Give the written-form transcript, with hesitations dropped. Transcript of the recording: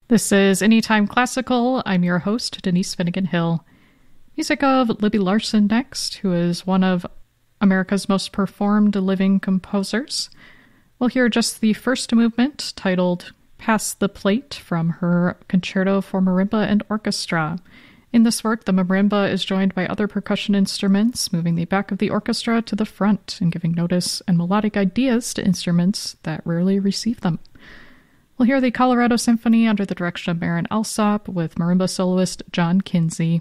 This is Anytime Classical. I'm your host, Denise Finnegan Hill. Music of Libby Larsen next, who is one of America's most performed living composers. We'll hear just the first movement, titled Pass the Plate, from her Concerto for Marimba and Orchestra. In this work, the marimba is joined by other percussion instruments, moving the back of the orchestra to the front and giving notice and melodic ideas to instruments that rarely receive them. We'll hear the Colorado Symphony under the direction of Marin Alsop with marimba soloist John Kinsey.